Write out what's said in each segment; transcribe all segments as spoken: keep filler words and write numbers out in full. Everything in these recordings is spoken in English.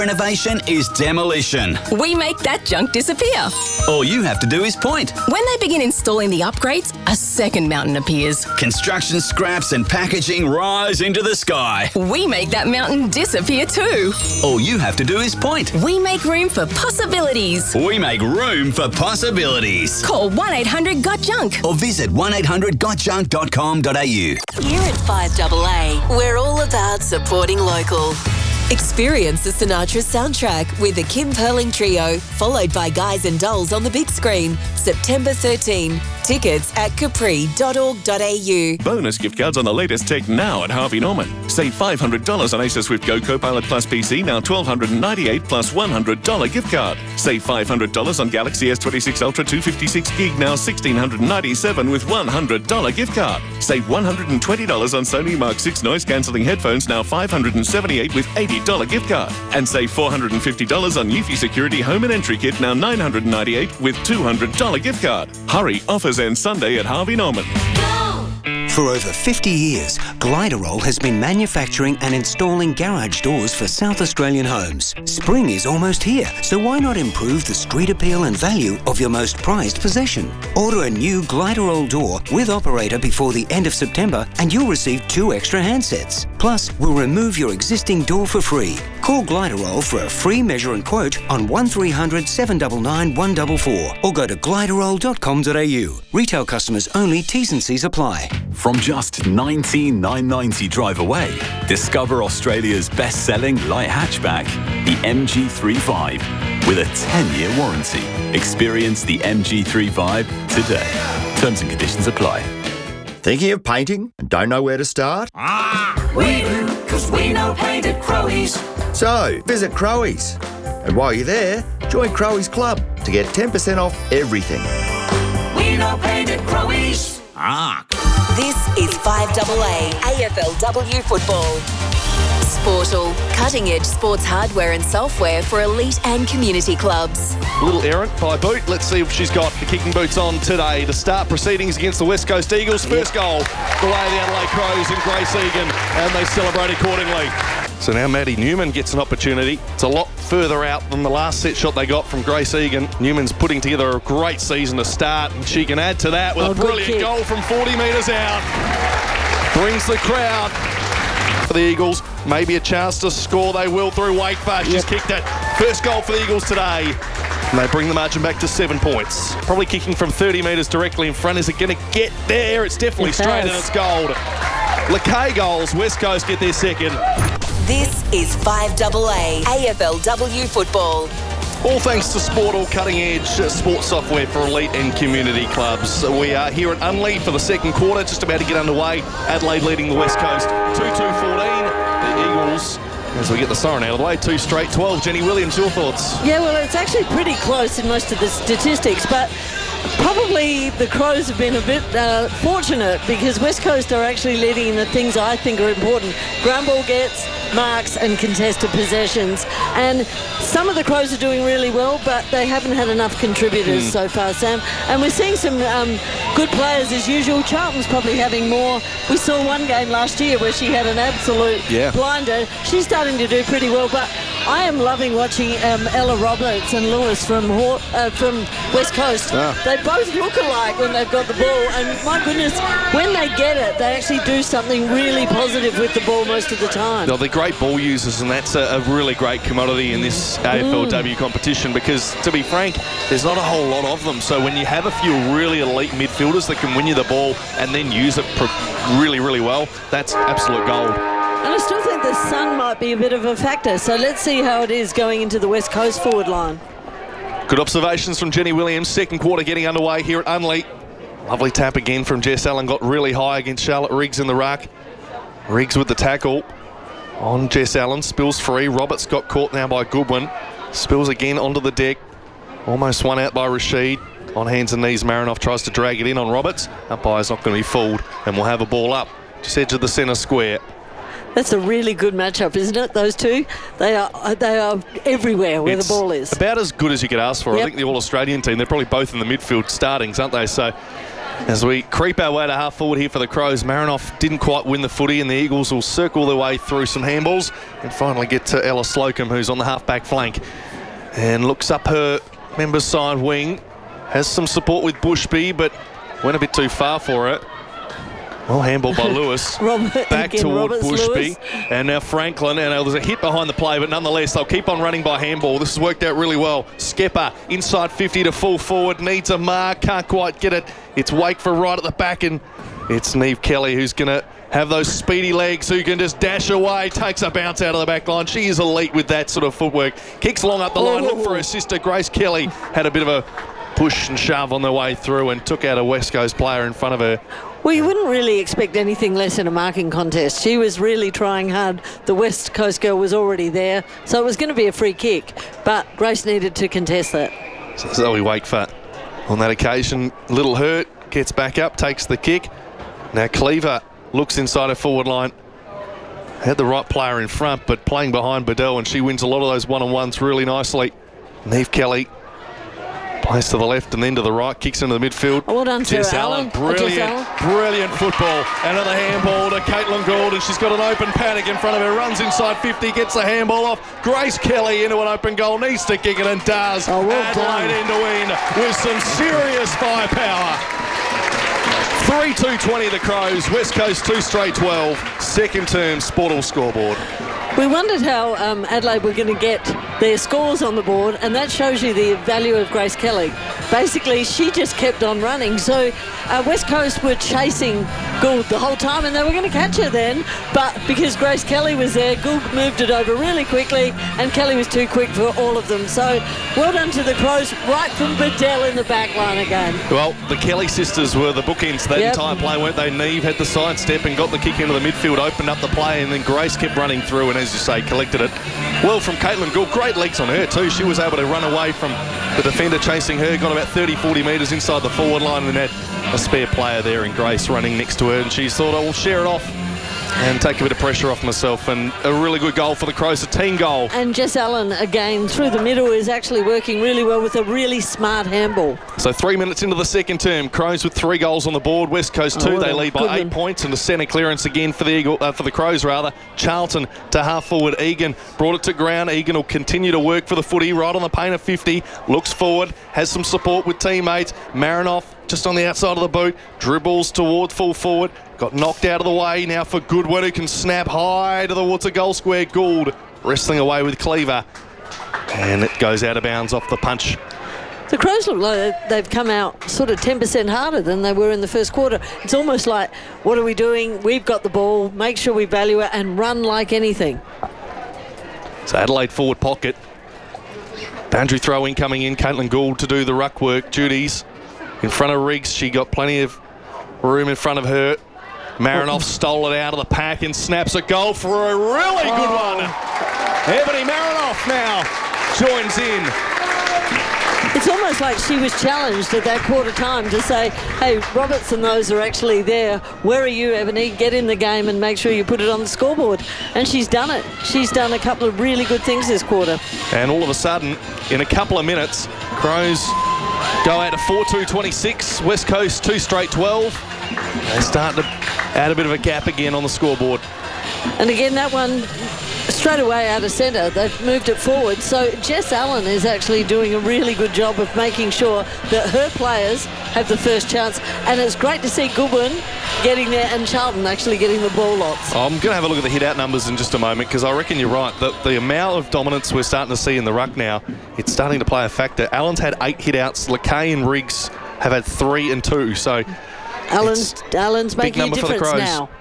Renovation is demolition. We make that junk disappear. All you have to do is point. When they begin installing the upgrades, a second mountain appears. Construction scraps and packaging rise into the sky. We make that mountain disappear too. All you have to do is point. We make room for possibilities. We make room for possibilities. Call one eight hundred got junk or visit one eight hundred got junk dot com dot a u. Here at five A A, we're all about supporting local. Experience the Sinatra soundtrack with the Kim Perling Trio, followed by Guys and Dolls on the big screen, September thirteenth. Tickets at capri dot org dot a u. Bonus gift cards on the latest tech now at Harvey Norman. Save five hundred dollars on Acer Swift Go Copilot Plus P C, now one thousand two hundred ninety-eight dollars plus one hundred dollars gift card. Save five hundred dollars on Galaxy S twenty-six Ultra two fifty-six gig, now one thousand six hundred ninety-seven dollars with one hundred dollars gift card. Save one hundred twenty dollars on Sony Mark six noise-cancelling headphones, now five hundred seventy-eight dollars with eighty dollars gift card. And save four hundred fifty dollars on Eufy Security Home and Entry Kit, now nine hundred ninety-eight dollars with two hundred dollars gift card. Hurry, offers end Sunday at Harvey Norman. For over fifty years, Gliderol has been manufacturing and installing garage doors for South Australian homes. Spring is almost here, so why not improve the street appeal and value of your most prized possession? Order a new Gliderol door with operator before the end of September and you'll receive two extra handsets. Plus, we'll remove your existing door for free. Call Gliderol for a free measure and quote on one three hundred seven nine nine one four four or go to gliderol dot com dot a u. Retail customers only, T's and C's apply. From just nineteen thousand nine hundred ninety drive away, discover Australia's best-selling light hatchback, the M G thirty-five, with a ten-year warranty. Experience the M G thirty-five today. Terms and conditions apply. Thinking of painting and don't know where to start? Ah, we do, because we know paint at Crowies. So, visit Crowies. And while you're there, join Crowies Club to get ten percent off everything. We know paint at Crowies. Ah. This is five A A A F L W football. Sportal, cutting-edge sports hardware and software for elite and community clubs. A little errant by Boot. Let's see if she's got the kicking boots on today to start proceedings against the West Coast Eagles. First goal, the way of the Adelaide Crows and Grace Egan, and they celebrate accordingly. So now Maddie Newman gets an opportunity. It's a lot further out than the last set shot they got from Grace Egan. Newman's putting together a great season to start, and she can add to that with oh, a brilliant goal from forty metres out. Brings the crowd for the Eagles. Maybe a chance to score. They will through Wakefar. She's yep. kicked it. First goal for the Eagles today. And they bring the margin back to seven points. Probably kicking from thirty metres directly in front. Is it going to get there? It's definitely it straight and it's gold. Lakay goals. West Coast get their second. This is five A A A F L W football. All thanks to Sportal, cutting-edge sports software for elite and community clubs. We are here at Unley for the second quarter, just about to get underway. Adelaide leading the West Coast two two fourteen. The Eagles, as we get the siren out of the way, two straight twelve. Jenny Williams, your thoughts? Yeah, well, it's actually pretty close in most of the statistics, but probably the Crows have been a bit uh, fortunate because West Coast are actually leading in the things I think are important. Ground ball gets, marks and contested possessions, and some of the Crows are doing really well, but they haven't had enough contributors mm. so far, Sam, and we're seeing some um, good players as usual. Charlton's probably having more. We saw one game last year where she had an absolute yeah. blinder. She's starting to do pretty well, but I am loving watching um, Ella Roberts and Lewis from Haw- uh, from West Coast. Ah. They both look alike when they've got the ball, and my goodness, when they get it, they actually do something really positive with the ball most of the time. No, they're great ball users, and that's a, a really great commodity in this A F L W mm. competition because, to be frank, there's not a whole lot of them. So when you have a few really elite midfielders that can win you the ball and then use it really, really well, that's absolute gold. And I still think the sun might be a bit of a factor, so let's see how it is going into the West Coast forward line. Good observations from Jenny Williams. Second quarter getting underway here at Unley. Lovely tap again from Jess Allen. Got really high against Charlotte Riggs in the ruck. Riggs with the tackle on Jess Allen. Spills free. Roberts got caught now by Goodwin. Spills again onto the deck. Almost one out by Rashid. On hands and knees, Marinoff tries to drag it in on Roberts. Umpire's not going to be fooled, and we'll have a ball up. Just edge of the centre square. That's a really good matchup, isn't it? Those two, they are they are everywhere where it's the ball is. About as good as you could ask for. Yep. I think the All-Australian team, they're probably both in the midfield startings, aren't they? So As we creep our way to half forward here for the Crows, Marinoff didn't quite win the footy, and the Eagles will circle their way through some handballs and finally get to Ella Slocum, who's on the half-back flank. And looks up her member's side wing. Has some support with Bushby, but went a bit too far for it. Well, handball by Lewis. Robert, Back again, toward Roberts Bushby. Lewis. And now Franklin. And there's a hit behind the play, but nonetheless, they'll keep on running by handball. This has worked out really well. Skepper inside fifty to full forward. Needs a mark. Can't quite get it. It's Wakeford right at the back, and it's Neve Kelly who's going to have those speedy legs, who can just dash away. Takes a bounce out of the back line. She is elite with that sort of footwork. Kicks long up the line. Look for her sister, Grace Kelly. Had a bit of a push and shove on their way through and took out a West Coast player in front of her. Well, you wouldn't really expect anything less in a marking contest. She was really trying hard. The West Coast girl was already there, so it was going to be a free kick, but Grace needed to contest that. So Zoe Wakeford on that occasion, little hurt, gets back up, takes the kick. Now Cleaver looks inside her forward line. Had the right player in front, but playing behind Bedell, and she wins a lot of those one-on-ones really nicely. Neve Kelly plays to the left and then to the right, kicks into the midfield. Well done to Jess Allen. Allen, brilliant, Jess Allen. brilliant football. And another handball to Caitlin Gould, and she's got an open paddock in front of her. Runs inside fifty, gets the handball off. Grace Kelly into an open goal, needs to kick it and does. Oh, well Adelaide done. in to win with some serious firepower. three two twenty the Crows, West Coast two straight twelve. Second term Sportal scoreboard. We wondered how um, Adelaide were going to get their scores on the board, and that shows you the value of Grace Kelly. Basically, she just kept on running. So uh, West Coast were chasing Gould the whole time, and they were going to catch her then. But because Grace Kelly was there, Gould moved it over really quickly, and Kelly was too quick for all of them. So well done to the Crows, right from Bedell in the back line again. Well, the Kelly sisters were the bookends that Yep. entire play, weren't they? Neve had the sidestep and got the kick into the midfield, opened up the play, and then Grace kept running through and, as you say, collected it well from Caitlin Gould. Great legs on her too. She was able to run away from the defender chasing her, got about thirty, forty metres inside the forward line, and had a spare player there in Grace running next to her, and she thought, I will share it off and take a bit of pressure off myself. And a really good goal for the Crows, a team goal. And Jess Allen, again, through the middle, is actually working really well with a really smart handball. So three minutes into the second term, Crows with three goals on the board. West Coast two, Oh, they lead by good eight one. points, and the centre clearance again for the Eagle, uh, for the Crows rather. Charlton to half forward. Egan brought it to ground. Egan will continue to work for the footy right on the paint of fifty. Looks forward, has some support with teammates. Marinoff just on the outside of the boot, dribbles toward full forward. Got knocked out of the way now for Goodwin, who can snap high to the water goal square. Gould wrestling away with Cleaver, and it goes out of bounds off the punch. The Crows look like they've come out sort of ten percent harder than they were in the first quarter. It's almost like, what are we doing? We've got the ball, make sure we value it and run like anything. So Adelaide forward pocket. Boundary throw in coming in. Caitlin Gould to do the ruck work duties. In front of Riggs, she got plenty of room in front of her. Marinoff stole it out of the pack and snaps a goal for a really good one. Ebony Marinoff now joins in. It's almost like she was challenged at that quarter time to say, hey, Roberts and those are actually there. Where are you, Ebony? Get in the game and make sure you put it on the scoreboard. And she's done it. She's done a couple of really good things this quarter. And all of a sudden, in a couple of minutes, Crows go out to four two twenty-six. West Coast two straight twelve. They start to add a bit of a gap again on the scoreboard. And again, that one straight away out of centre, they've moved it forward. So Jess Allen is actually doing a really good job of making sure that her players have the first chance. And it's great to see Goodwin getting there and Charlton actually getting the ball lots. I'm going to have a look at the hit-out numbers in just a moment, because I reckon you're right. The, the amount of dominance we're starting to see in the ruck now, it's starting to play a factor. Allen's had eight hit-outs. Lakay and Riggs have had three and two. So Allen's, Allen's big making a number for the difference Crows. now.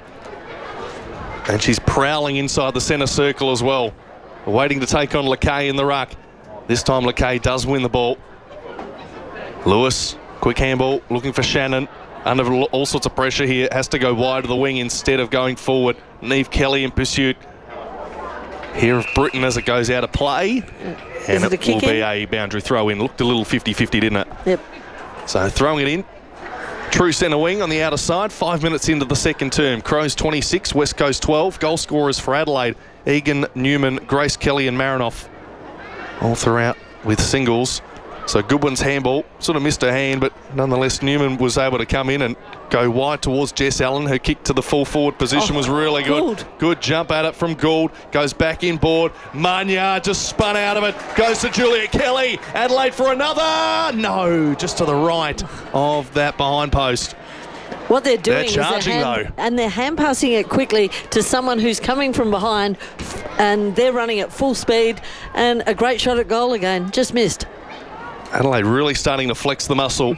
And she's prowling inside the centre circle as well, waiting to take on Lakay in the ruck. This time Lakay does win the ball. Lewis, quick handball, looking for Shannon. Under all sorts of pressure here, has to go wide of the wing instead of going forward. Neve Kelly in pursuit here of Britton as it goes out of play. And it, it, a will kick be in? a boundary throw in. Looked a little fifty fifty, didn't it? Yep. So throwing it in. True centre wing on the outer side. Five minutes into the second term. Crows twenty-six, West Coast twelve. Goal scorers for Adelaide: Egan, Newman, Grace Kelly and Marinoff. All throughout with singles. So Goodwin's handball sort of missed her hand, but nonetheless Newman was able to come in and go wide towards Jess Allen. Her kick to the full forward position oh, was really good. Gould. Good jump at it from Gould. Goes back inboard. Manyard just spun out of it. Goes to Julia Kelly. Adelaide for another. No, just to the right of that behind post. What they're doing they're charging, is they're hand, though. and they're hand passing it quickly to someone who's coming from behind, and they're running at full speed, and a great shot at goal again. Just missed. Adelaide really starting to flex the muscle.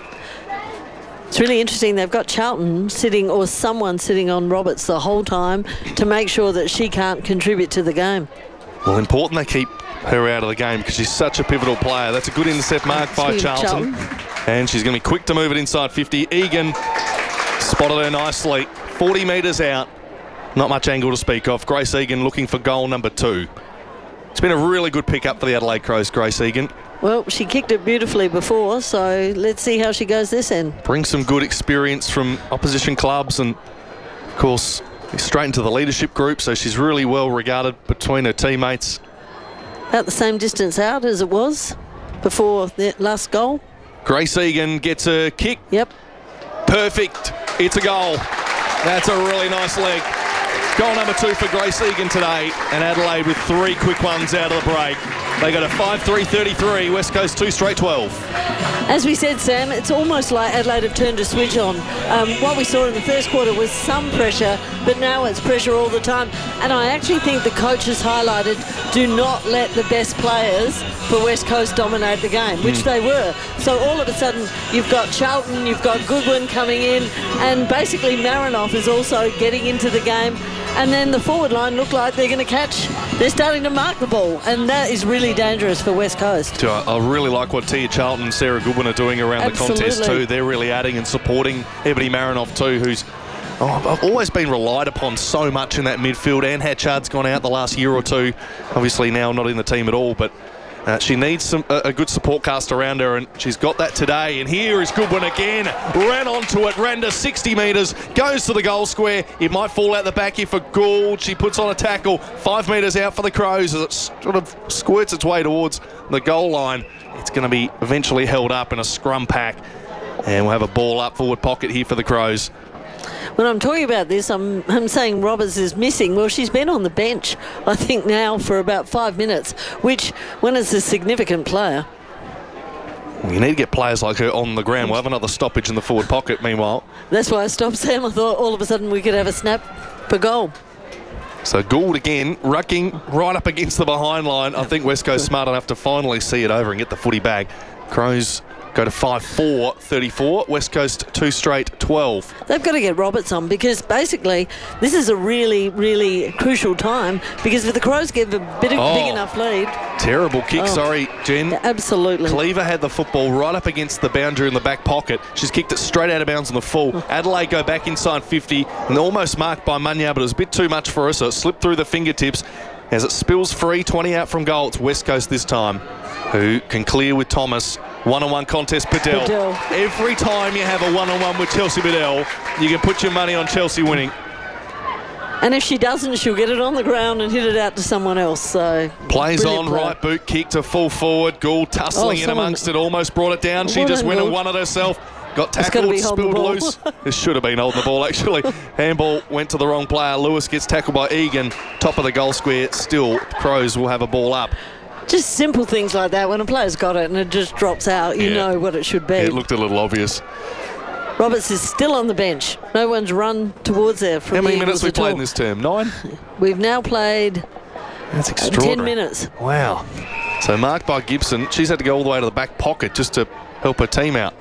It's really interesting. They've got Charlton sitting, or someone sitting on Roberts the whole time to make sure that she can't contribute to the game. Well, important they keep her out of the game because she's such a pivotal player. That's a good intercept mark by Charlton. Charlton. And she's going to be quick to move it inside fifty. Egan spotted her nicely. forty metres out. Not much angle to speak of. Grace Egan looking for goal number two. It's been a really good pick-up for the Adelaide Crows, Grace Egan. Well, she kicked it beautifully before, so let's see how she goes this end. Brings some good experience from opposition clubs and, of course, straight into the leadership group, so she's really well regarded between her teammates. About the same distance out as it was before the last goal. Grace Egan gets a kick. Yep. Perfect. It's a goal. That's a really nice leg. Goal number two for Grace Egan today, and Adelaide with three quick ones out of the break. They got a five three thirty-three, West Coast two straight twelve. As we said, Sam, it's almost like Adelaide have turned a switch on. Um, what we saw in the first quarter was some pressure, but now it's pressure all the time. And I actually think the coach has highlighted, do not let the best players for West Coast dominate the game, which mm. they were. So all of a sudden, you've got Charlton, you've got Goodwin coming in, and basically Marinoff is also getting into the game. And then the forward line look like they're going to catch. They're starting to mark the ball, and that is really dangerous for West Coast. I really like what Tia Charlton and Sarah Goodwin are doing around Absolutely. the contest too. They're really adding and supporting Ebony Marinoff too, who's oh, always been relied upon so much in that midfield. Anne Hatchard's gone out the last year or two. Obviously now not in the team at all, but Uh, she needs some a, a good support cast around her, and she's got that today. And here is Goodwin again. Ran onto it, ran to sixty metres, goes to the goal square. It might fall out the back here for Gould. She puts on a tackle, five metres out for the Crows as it sort of squirts its way towards the goal line. It's going to be eventually held up in a scrum pack, and we'll have a ball up forward pocket here for the Crows. When I'm talking about this, I'm, I'm saying Roberts is missing. Well, she's been on the bench, I think, now for about five minutes, which, when it's a significant player. Well, you need to get players like her on the ground. We'll have another stoppage in the forward pocket, meanwhile. That's why I stopped, Sam. I thought all of a sudden we could have a snap for goal. So Gould again, rucking right up against the behind line. I think West Coast smart enough to finally see it over and get the footy back. Crows go to five four thirty-four. West Coast two straight twelve. They've got to get Roberts on, because basically this is a really, really crucial time, because if the Crows give a bit of oh, big enough lead. Terrible kick, oh, sorry, Jen. Absolutely. Cleaver had the football right up against the boundary in the back pocket. She's kicked it straight out of bounds on the full. Adelaide go back inside fifty and almost marked by Munya, but it was a bit too much for her, so it slipped through the fingertips. As it spills free, twenty out from goal. It's West Coast this time, who can clear with Thomas. One-on-one contest, Bedell. Bedell. Every time you have a one-on-one with Chelsea Bedell, you can put your money on Chelsea winning. And if she doesn't, she'll get it on the ground and hit it out to someone else. So plays on, player. right boot kick to full forward. Gould tussling oh, in amongst it, almost brought it down. She just went and won it herself. Got tackled, spilled loose. This should have been holding the ball, actually. Handball went to the wrong player. Lewis gets tackled by Egan. Top of the goal square. Still, Crows will have a ball up. Just simple things like that. When a player's got it and it just drops out, you yeah. know what it should be. Yeah, it looked a little obvious. Roberts is still on the bench. No one's run towards there. From How many the minutes have we played all. in this term? Nine? We've now played That's extraordinary. ten minutes. Wow. So marked by Gibson. She's had to go all the way to the back pocket just to help her team out.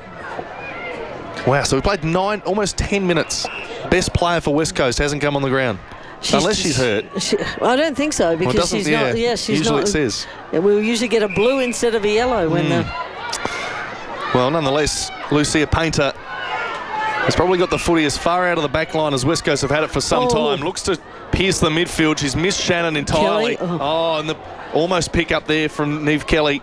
Wow, so we played nine, almost ten minutes. Best player for West Coast hasn't come on the ground. She's Unless she's hurt. She, I don't think so, because well, she's yeah, not. Yeah, she's usually not. It says. We'll usually get a blue instead of a yellow when mm. the. Well, nonetheless, Lucia Painter has probably got the footy as far out of the back line as West Coast have had it for some oh. time. Looks to pierce the midfield. She's missed Shannon entirely. Oh. oh, and the almost pick up there from Neve Kelly.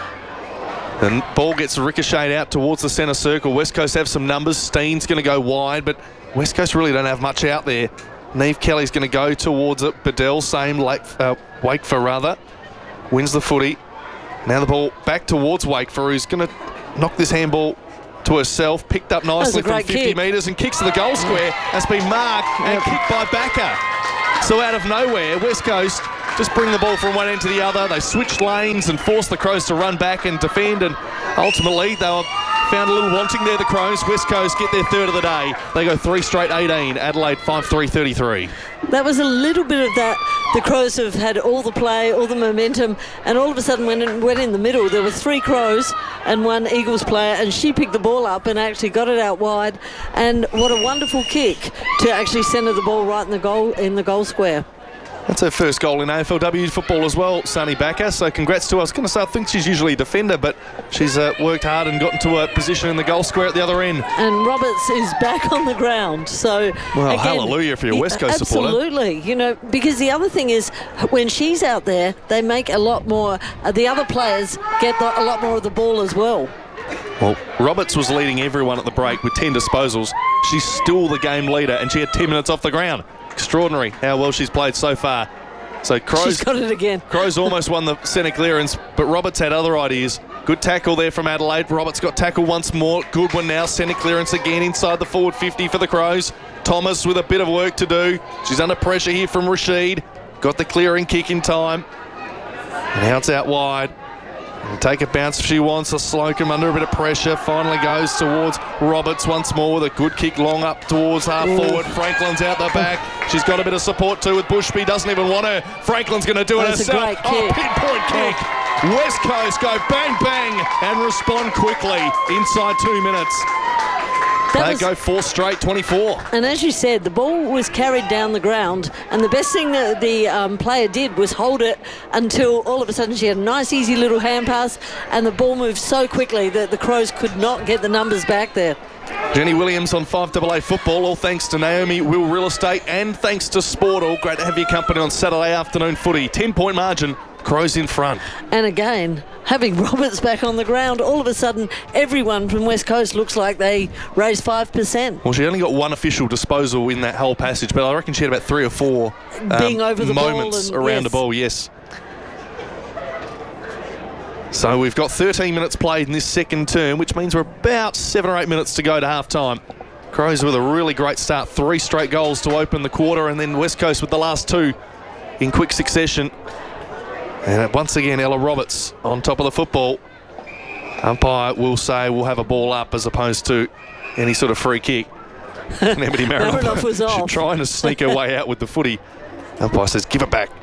The ball gets ricocheted out towards the centre circle. West Coast have some numbers. Steen's going to go wide, but West Coast really don't have much out there. Neve Kelly's going to go towards it. Bedell, same, late, uh, Wakefer rather, wins the footy. Now the ball back towards Wakefer, who's going to knock this handball to herself, picked up nicely from fifty kick. metres and kicks to the goal square. That's been marked and Yep. kicked by Backer. So out of nowhere, West Coast just bring the ball from one end to the other. They switched lanes and forced the Crows to run back and defend, and ultimately they were found a little wanting there, the Crows. West Coast get their third of the day. They go three straight eighteen. Adelaide five three thirty-three. That was a little bit of that. The Crows have had all the play, all the momentum, and all of a sudden when it went in the middle, there were three Crows and one Eagles player, and she picked the ball up and actually got it out wide. And what a wonderful kick to actually centre the ball right in the goal in the goal square. That's her first goal in A F L W football as well, Sunny Backer. So congrats to her. I was going to say, I think she's usually a defender, but she's uh, worked hard and got into a position in the goal square at the other end. And Roberts is back on the ground. So Well, again, hallelujah for your y- West Coast supporter. Absolutely. You know, because the other thing is, when she's out there, they make a lot more, uh, the other players get the, a lot more of the ball as well. Well, Roberts was leading everyone at the break with ten disposals. She's still the game leader, and she had ten minutes off the ground. Extraordinary how well she's played so far. So Crows, She's got it again. Crows almost won the centre clearance, but Roberts had other ideas. Good tackle there from Adelaide. Roberts got tackle once more. Good one now. Centre clearance again inside the forward fifty for the Crows. Thomas with a bit of work to do. She's under pressure here from Rashid. Got the clearing kick in time. And now it's out wide. And take a bounce if she wants. A Slocum under a bit of pressure. Finally goes towards Roberts once more with a good kick long up towards half Ooh. forward. Franklin's out the back. She's got a bit of support too with Bushby. Doesn't even want her. Franklin's going to do it That's a herself. great Oh, kick. pinpoint kick. West Coast go bang bang and respond quickly inside two minutes. That They was- go four straight, twenty-four. And as you said, the ball was carried down the ground, and the best thing that the um, player did was hold it until all of a sudden she had a nice, easy little hand pass, and the ball moved so quickly that the Crows could not get the numbers back there. Jenny Williams on five A A football, all thanks to Naomi Will Real Estate and thanks to Sportal. Great to have your company on Saturday afternoon footy. ten-point margin, Crows in front. And again, having Roberts back on the ground, all of a sudden everyone from West Coast looks like they raised five percent. Well, she only got one official disposal in that whole passage, but I reckon she had about three or four um, Being over the ball moments and- around yes. the ball, yes. So we've got thirteen minutes played in this second term, which means we're about seven or eight minutes to go to half-time. Crows with a really great start, three straight goals to open the quarter, and then West Coast with the last two in quick succession. And once again, Ella Roberts on top of the football. Umpire will say we'll have a ball up as opposed to any sort of free kick. And Ebony Marinoff Marinoff was off. trying to sneak her way out with the footy. Umpire says, give it back.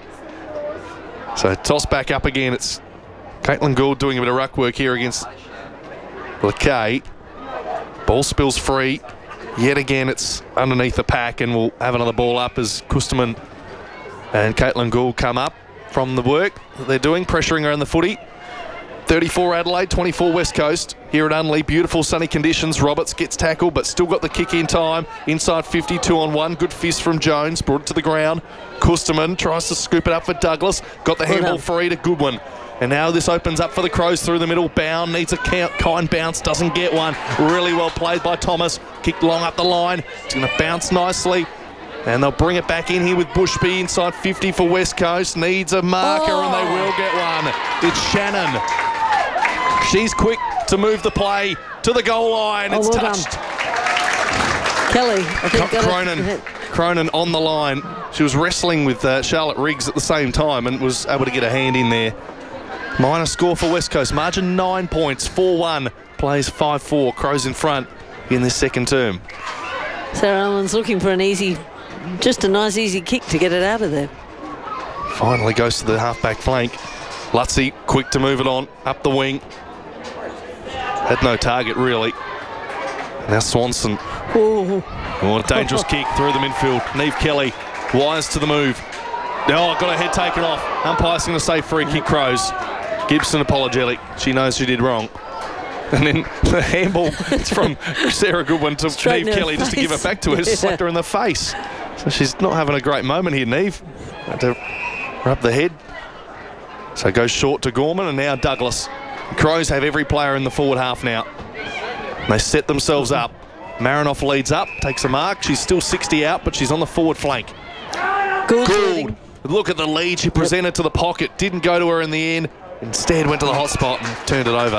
So toss back up again. It's Caitlin Gould doing a bit of ruck work here against Lakay. Ball spills free. Yet again, it's underneath the pack, and we'll have another ball up as Kusterman and Caitlin Gould come up from the work that they're doing, pressuring her in the footy. thirty-four Adelaide, twenty-four West Coast. Here at Unley, beautiful sunny conditions. Roberts gets tackled, but still got the kick in time. Inside fifty, two on one. Good fist from Jones, brought it to the ground. Kusterman tries to scoop it up for Douglas. Got the handball free to Goodwin. And now this opens up for the Crows through the middle. Bound needs a kind bounce, doesn't get one. Really well played by Thomas. Kicked long up the line. It's going to bounce nicely. And they'll bring it back in here with Bushby inside fifty for West Coast. Needs a marker, Oh. and they will get one. It's Shannon. She's quick to move the play to the goal line. Oh, It's well touched. done. Kelly, I think got it. Cronin, Cronin on the line. She was wrestling with uh, Charlotte Riggs at the same time and was able to get a hand in there. Minor score for West Coast. Margin nine points, four one. Plays five four. Crows in front in this second term. Sarah Allen's looking for an easy, just a nice easy kick to get it out of there. Finally goes to the half-back flank. Lutzy quick to move it on. Up the wing. Had no target, really. Now Swanson. Ooh. Oh, a dangerous kick through the midfield. Neve Kelly, wise to the move. Oh, got her head taken off. Umpire's going to say free kick, Crows. Gibson apologetic. She knows she did wrong. And then the handball is from Sarah Goodwin to Straight in Neve her Kelly just to give it face. back to her. Yeah. Slapped her in the face. So she's not having a great moment here, Neve. Had to rub the head. So it goes short to Gorman, and now Douglas. The Crows have every player in the forward half now. They set themselves up. Marinoff leads up, takes a mark. She's still sixty out, but she's on the forward flank. Gould. Gould. Look at the lead she presented to the pocket. Didn't go to her in the end. Instead went to the hot spot and turned it over.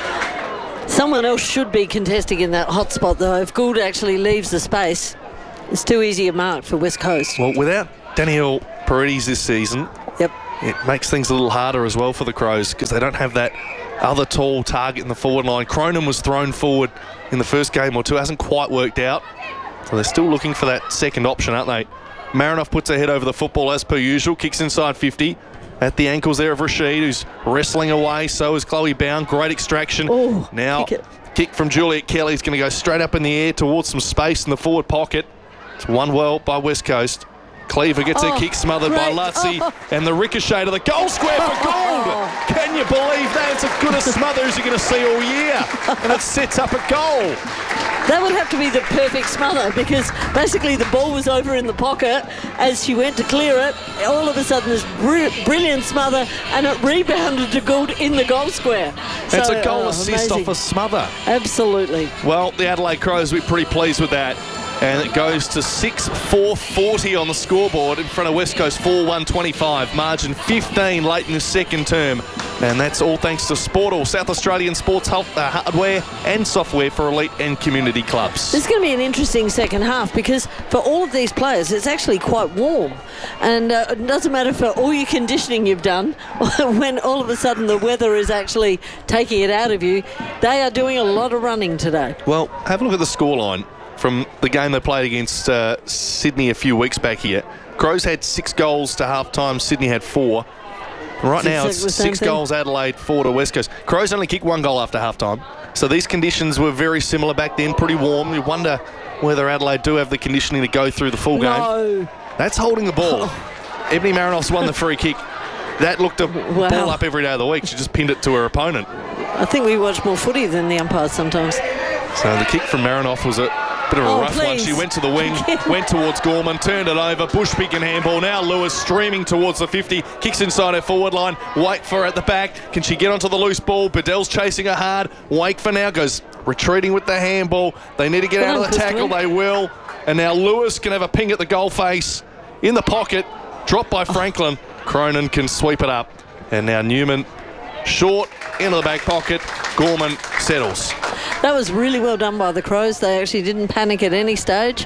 Someone else should be contesting in that hot spot, though. If Gould actually leaves the space, it's too easy a mark for West Coast. Well, without Daniel Paredes this season, yep, it makes things a little harder as well for the Crows because they don't have that other tall target in the forward line. Cronin was thrown forward in the first game or two, hasn't quite worked out. So they're still looking for that second option, aren't they? Marinoff puts her head over the football as per usual, kicks inside fifty. At the ankles there of Rashid, who's wrestling away. So is Chloe Bound. Great extraction. Ooh, now, kick, kick from Juliet Kelly's going to go straight up in the air towards some space in the forward pocket. It's won well by West Coast. Cleaver gets oh, her kick smothered great. by Lutzi, oh. and the ricochet to the goal square for Gould. Oh. Can you believe that? It's as good a smother as you're going to see all year, and it sets up a goal. That would have to be the perfect smother because basically the ball was over in the pocket as she went to clear it. All of a sudden this br- brilliant smother and it rebounded to Gould in the goal square. It's so, a goal oh, assist amazing. off a smother. Absolutely. Well, the Adelaide Crows will be pretty pleased with that. And it goes to six four forty on the scoreboard in front of West Coast four one twenty-five. Margin fifteen late in the second term. And that's all thanks to Sportal, South Australian sports health, uh, hardware and software for elite and community clubs. This is going to be an interesting second half because for all of these players, it's actually quite warm. And uh, it doesn't matter for all your conditioning you've done, when all of a sudden the weather is actually taking it out of you, they are doing a lot of running today. Well, have a look at the scoreline from the game they played against uh, Sydney a few weeks back here. Crows had six goals to half-time, Sydney had four. Right now it's six goals Adelaide, four to West Coast. Crows only kicked one goal after half-time. So these conditions were very similar back then, pretty warm. You wonder whether Adelaide do have the conditioning to go through the full game. No. That's holding the ball. Oh. Ebony Marinoff's won the free kick. That looked a wow. ball up every day of the week. She just pinned it to her opponent. I think we watch more footy than the umpires sometimes. So the kick from Marinoff was a bit of a oh, rough please. one. She went to the wing, went towards Gorman, turned it over, bush pick and handball. Now Lewis streaming towards the fifty, kicks inside her forward line. Wake for at the back. Can she get onto the loose ball? Bedell's chasing her hard. Wake for now goes retreating with the handball. They need to get Come out on, of the tackle. They will. And now Lewis can have a ping at the goal face. In the pocket, dropped by Franklin. Oh. Cronin can sweep it up. And now Newman short into the back pocket. Gorman settles. That was really well done by the Crows. They actually didn't panic at any stage.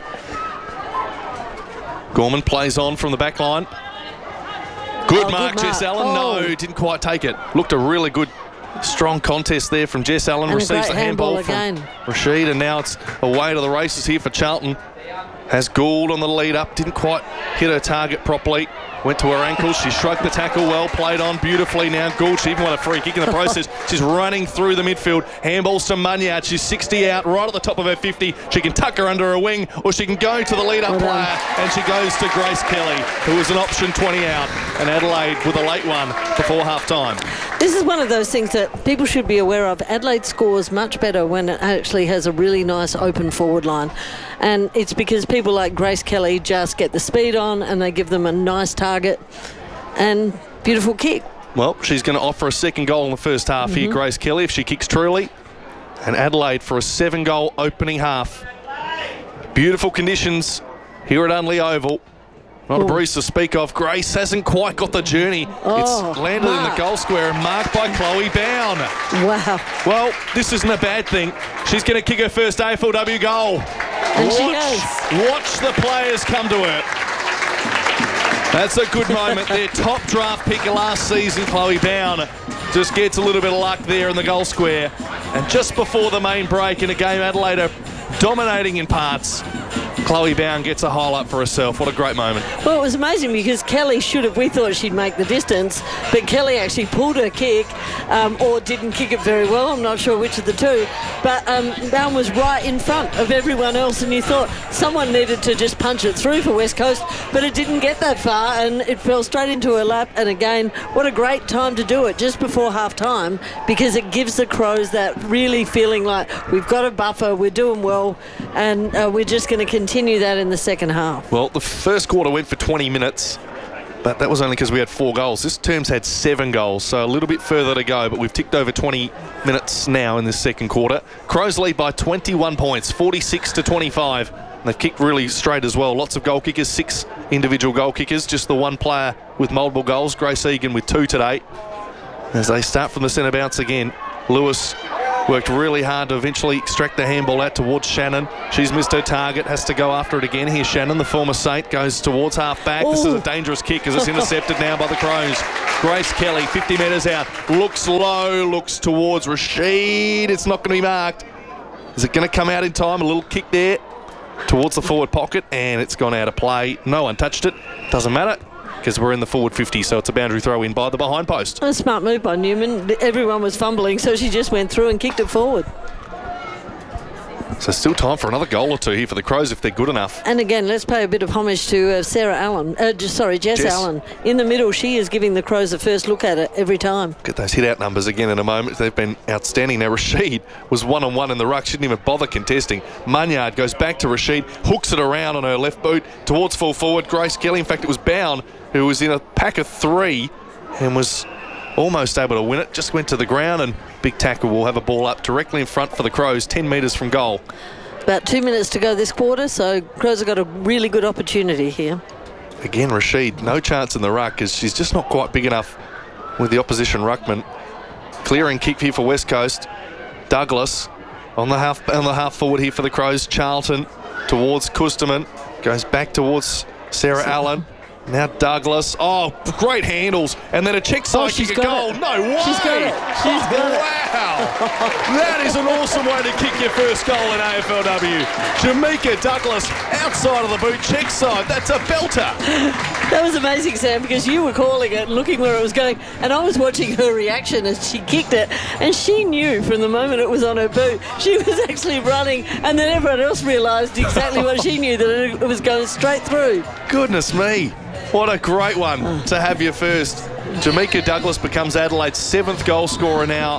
Gorman plays on from the back line. Good oh, mark, good Jess mark. Allen. Oh. No, didn't quite take it. Looked a really good, strong contest there from Jess Allen. And Receives a the handball, handball from Rashid, and now it's away to the races here for Charlton. Has Gould on the lead up. Didn't quite hit her target properly. Went to her ankles. She shrugged the tackle well. Played on beautifully now. Gould, she even won a free kick in the process. She's running through the midfield. Handballs to Munyard. She's sixty out, right at the top of her fifty. She can tuck her under her wing, or she can go to the lead-up well player, and she goes to Grace Kelly, who is an option twenty out. And Adelaide with a late one before half-time. This is one of those things that people should be aware of. Adelaide scores much better when it actually has a really nice open forward line. And it's because people like Grace Kelly just get the speed on and they give them a nice target and beautiful kick. Well, she's going to offer a second goal in the first half mm-hmm. here, Grace Kelly, if she kicks truly. And Adelaide for a seven-goal opening half. Beautiful conditions here at Unley Oval. Not Ooh. a breeze to speak of. Grace hasn't quite got the journey. Oh, it's landed mark. in the goal square and marked by Chloe Bound. Wow. Well, this isn't a bad thing. She's going to kick her first A F L W goal. And watch, she has. Watch the players come to her. That's a good moment. Their top draft pick last season, Chloe Bound, just gets a little bit of luck there in the goal square. And just before the main break in a game Adelaide are dominating in parts, Chloe Bound gets a highlight for herself. What a great moment. Well, it was amazing because Kelly should have, we thought she'd make the distance, but Kelly actually pulled her kick um, or didn't kick it very well. I'm not sure which of the two. But um, Bound was right in front of everyone else, and you thought someone needed to just punch it through for West Coast, but it didn't get that far and it fell straight into her lap. And again, what a great time to do it just before half time, because it gives the Crows that really feeling like we've got a buffer, we're doing well, and uh, we're just going to continue Continue that in the second half. Well, the first quarter went for twenty minutes, but that was only because we had four goals. This term's had seven goals, so a little bit further to go, but we've ticked over twenty minutes now in this second quarter. Crows lead by twenty-one points, forty-six to twenty-five. And they've kicked really straight as well. Lots of goal kickers, six individual goal kickers, just the one player with multiple goals, Grace Egan with two today. as they start from the centre bounce again. Lewis worked really hard to eventually extract the handball out towards Shannon. She's missed her target, has to go after it again. Here's Shannon, the former Saint, goes towards half-back. This is a dangerous kick as it's intercepted now by the Crows. Grace Kelly, fifty metres out, looks low, looks towards Rashid. It's not going to be marked. Is it going to come out in time? A little kick there towards the forward pocket, and it's gone out of play. No one touched it. Doesn't matter, because we're in the forward fifty, so it's a boundary throw in by the behind post. A smart move by Newman. Everyone was fumbling, so she just went through and kicked it forward. So still time for another goal or two here for the Crows if they're good enough. And again, let's pay a bit of homage to uh, Sarah Allen. Uh, just, sorry, Jess, Jess Allen. In the middle, she is giving the Crows a first look at it every time. Get those hit-out numbers again in a moment. They've been outstanding. Now, Rashid was one-on-one in the ruck. She didn't even bother contesting. Munyard goes back to Rashid, hooks it around on her left boot towards full forward. Grace Kelly, in fact, it was Bown, who was in a pack of three and was almost able to win it. Just went to the ground, and big tackle will have a ball up directly in front for the Crows, ten metres from goal. About two minutes to go this quarter, so Crows have got a really good opportunity here. Again, Rashid, no chance in the ruck because she's just not quite big enough with the opposition ruckman. Clearing kick here for West Coast. Douglas on the half on the half forward here for the Crows. Charlton towards Kusterman, goes back towards Sarah Allen. Now Douglas. Oh, great handles. And then a check side oh, kick, a goal. It. No way. She's got it. She's got oh, it. Wow. That is an awesome way to kick your first goal in A F L W. Jamaica Douglas outside of the boot, check side. That's a belter. That was amazing, Sam, because you were calling it and looking where it was going, and I was watching her reaction as she kicked it, and she knew from the moment it was on her boot, she was actually running, and then everyone else realised exactly what she knew, that it was going straight through. Goodness me. What a great one to have your first. Jamaica Douglas becomes Adelaide's seventh goal scorer now.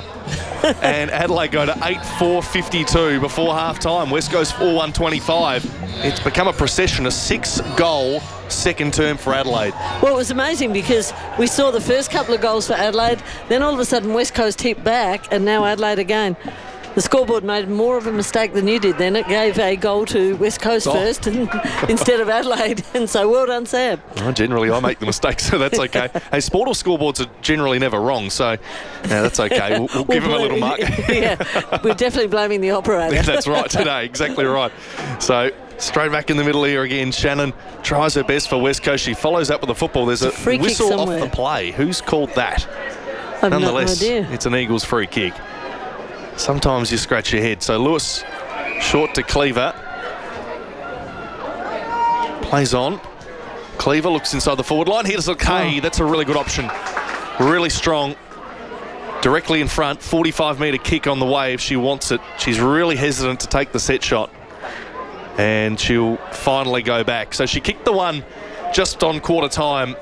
And Adelaide go to eight four fifty-two before half-time. West Coast four one twenty-five. It's become a procession, a six-goal second term for Adelaide. Well, it was amazing because we saw the first couple of goals for Adelaide, then all of a sudden West Coast hit back, and now Adelaide again. The scoreboard made more of a mistake than you did then. It gave a goal to West Coast oh. first and, instead of Adelaide. And so well done, Sam. Well, generally, I make the mistake, so that's okay. Hey, Sportal scoreboards are generally never wrong, so yeah, that's okay. We'll, we'll give them a little mark. Yeah, we're definitely blaming the operator. Yeah, that's right today. Exactly right. So straight back in the middle here again. Shannon tries her best for West Coast. She follows up with the football. There's a, a whistle off the play. Who's called that? I've Nonetheless, no idea. It's an Eagles free kick. Sometimes you scratch your head. So Lewis, short to Cleaver. Plays on. Cleaver looks inside the forward line. Here's a K. Oh. That's a really good option. Really strong. Directly in front. forty-five metre kick on the way if she wants it. She's really hesitant to take the set shot. And she'll finally go back. So she kicked the one just on quarter time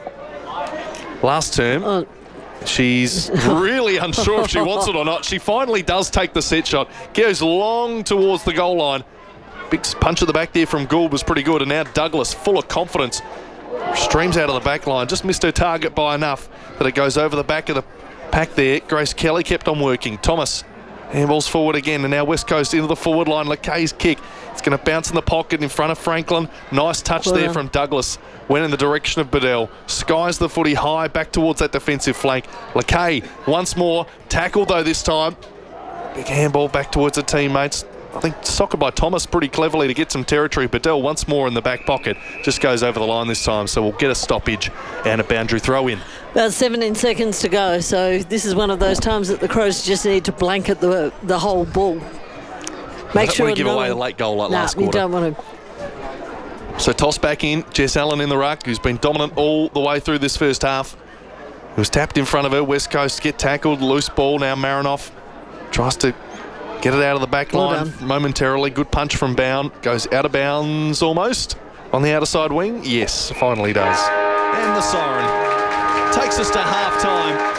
last term. Oh. She's really unsure if she wants it or not. She finally does take the set shot. Goes long towards the goal line. Big punch at the back there from Gould was pretty good. And now Douglas, full of confidence, streams out of the back line. Just missed her target by enough that it goes over the back of the pack there. Grace Kelly kept on working. Thomas handballs forward again. And now West Coast into the forward line. LeKay's kick. It's going to bounce in the pocket in front of Franklin. Nice touch well, there from Douglas. Went in the direction of Bedell. Skies the footy high back towards that defensive flank. LeKay once more. Tackled though this time. Big handball back towards the teammates. I think soccer by Thomas pretty cleverly to get some territory. Bedell once more in the back pocket. Just goes over the line this time. So we'll get a stoppage and a boundary throw in. About seventeen seconds to go. So this is one of those times that the Crows just need to blanket the, the whole ball. Make don't sure want to give no away one, the late goal like nah, last quarter. You don't want to. So toss back in. Jess Allen in the ruck, who's been dominant all the way through this first half. It was tapped in front of her. West Coast get tackled. Loose ball now. Marinoff tries to get it out of the back well line done. momentarily. Good punch from Bound. Goes out of bounds almost on the outer side wing. Yes, finally does. And the siren takes us to half time.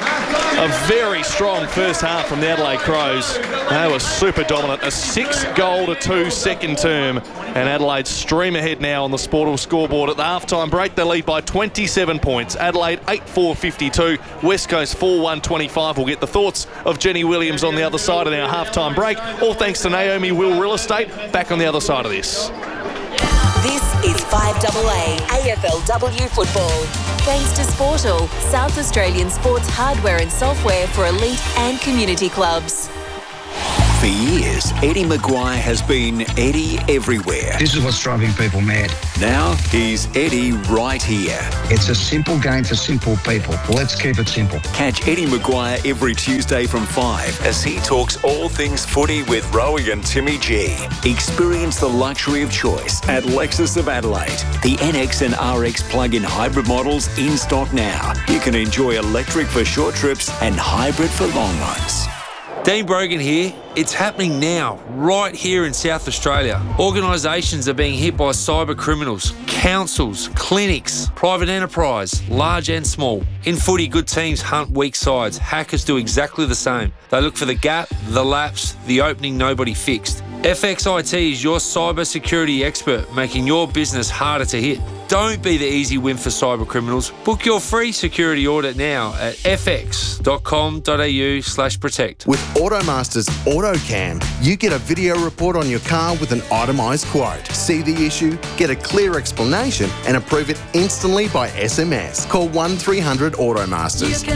A very strong first half from the Adelaide Crows. They were super dominant. A six goal to two second term. And Adelaide stream ahead now on the Sportal scoreboard. At the halftime break, they lead by twenty-seven points. Adelaide eight four fifty-two. West Coast four one twenty-five. We'll get the thoughts of Jenny Williams on the other side of our halftime break. All thanks to Naomi Will Real Estate. Back on the other side of this. This is five A A A F L W football. Thanks to Sportal, South Australian sports hardware and software for elite and community clubs. For years, Eddie Maguire has been Eddie everywhere. This is what's driving people mad. Now he's Eddie right here. It's a simple game for simple people. Let's keep it simple. Catch Eddie Maguire every Tuesday from five as he talks all things footy with Rowie and Timmy G. Experience the luxury of choice at Lexus of Adelaide. The N X and R X plug-in hybrid models in stock now. You can enjoy electric for short trips and hybrid for long ones. Dean Brogan here. It's happening now, right here in South Australia. Organisations are being hit by cyber criminals, councils, clinics, private enterprise, large and small. In footy, good teams hunt weak sides. Hackers do exactly the same. They look for the gap, the lapse, the opening nobody fixed. F X I T is your cyber security expert, making your business harder to hit. Don't be the easy win for cyber criminals. Book your free security audit now at f x dot com dot a u slash protect. With Automaster's AutoCam, you get a video report on your car with an itemised quote. See the issue, get a clear explanation and approve it instantly by S M S. Call one three hundred Automasters.